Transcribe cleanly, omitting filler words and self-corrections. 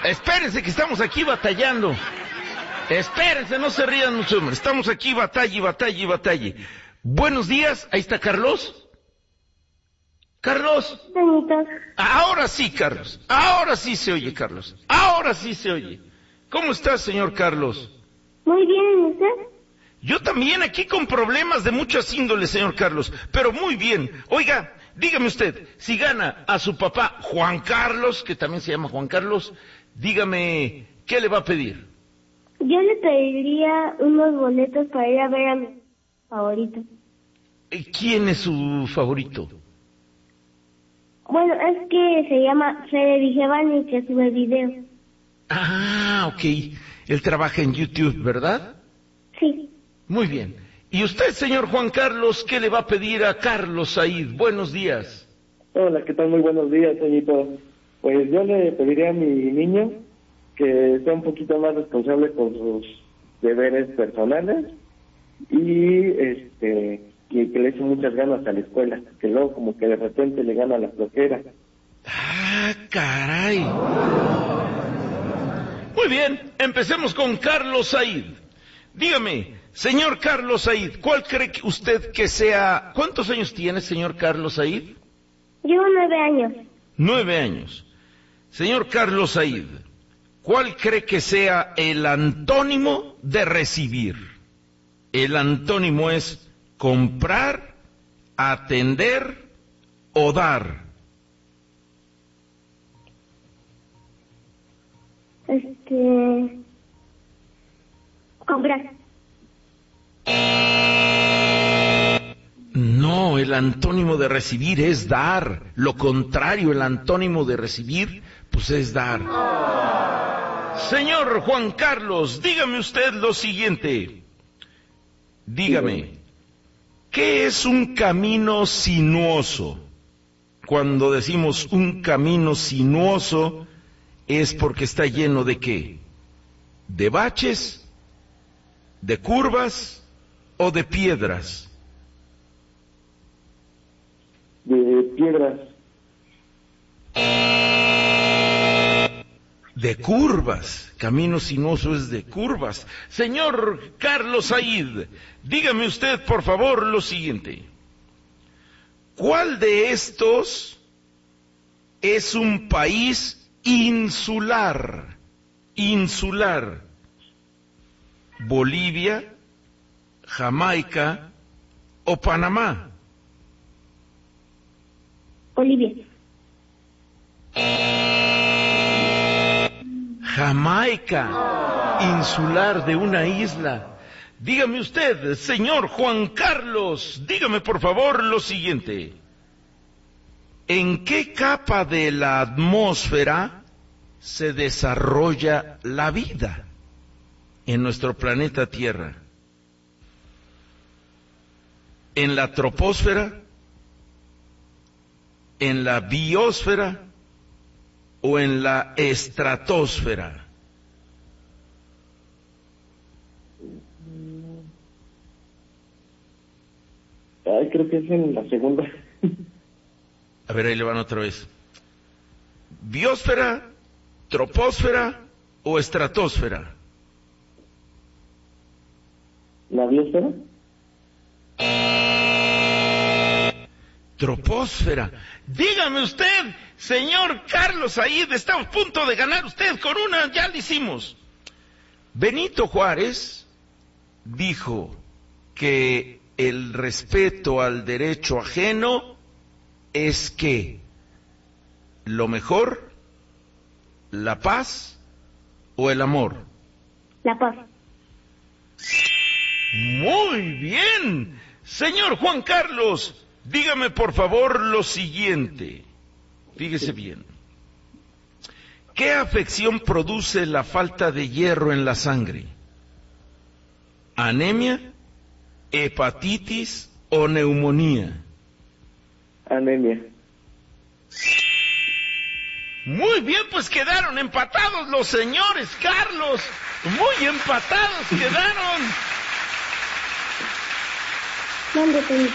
Espérense que estamos aquí batallando. Espérense, no se rían mucho, hombre. Estamos aquí batalle. Buenos días, ahí está Carlos. Carlos. Bonitos. Ahora sí, Carlos. Ahora sí se oye, Carlos. Ahora sí se oye. ¿Cómo estás, señor Carlos? Muy bien, ¿y usted? Yo también aquí con problemas de muchas índoles, señor Carlos, pero muy bien. Oiga, dígame usted, si gana a su papá Juan Carlos, que también se llama Juan Carlos, dígame, ¿qué le va a pedir? Yo le pediría unos boletos para ir a ver a mi favorito. ¿Quién es su favorito? Bueno, es que se llama Fede Vigevani, que sube videos. Ah, ok. Él trabaja en YouTube, ¿verdad? Sí. Muy bien. ¿Y usted, señor Juan Carlos, qué le va a pedir a Carlos Said? Buenos días. Hola, ¿qué tal? Muy buenos días, señorito. Pues yo le pediría a mi niño que sea un poquito más responsable con sus deberes personales y que le eche muchas ganas a la escuela, que luego como que de repente le gana la flojera. Ah, caray. Muy bien, empecemos con Carlos Said. Dígame, señor Carlos Said, ¿cuál cree usted que sea... ¿Cuántos años tiene, señor Carlos Said? Llevo 9 años. 9 años. Señor Carlos Said, ¿cuál cree que sea el antónimo de recibir? El antónimo es comprar, atender o dar. Comprar. No, el antónimo de recibir es dar. Lo contrario, el antónimo de recibir, pues es dar. Señor Juan Carlos, dígame usted lo siguiente. Dígame, ¿qué es un camino sinuoso? Cuando decimos un camino sinuoso, es porque está lleno de ¿qué? ¿De baches? ¿De curvas? ¿O de piedras? De piedras. De curvas. Camino sinuoso es de curvas. Señor Carlos Said, dígame usted por favor lo siguiente. ¿Cuál de estos es un país insular? Insular. ¿Bolivia, Jamaica o Panamá? Bolivia. Jamaica, insular de una isla. Dígame usted, señor Juan Carlos, dígame por favor lo siguiente. ¿En qué capa de la atmósfera se desarrolla la vida en nuestro planeta Tierra? ¿En la troposfera? ¿En la biosfera? ¿O en la estratosfera? Ay, creo que es en la segunda. A ver, ahí le van otra vez. ¿Biosfera, troposfera o estratosfera? ¿La biosfera? Troposfera. Dígame usted, señor Carlos Said, está a punto de ganar usted con una, ya lo hicimos. Benito Juárez dijo que el respeto al derecho ajeno es que lo mejor, la paz o el amor. La paz. Muy bien, señor Juan Carlos. Dígame por favor lo siguiente, fíjese bien. ¿Qué afección produce la falta de hierro en la sangre? ¿Anemia, hepatitis o neumonía? Anemia. Muy bien, pues quedaron empatados los señores, Carlos. Muy empatados quedaron. ¿Dónde te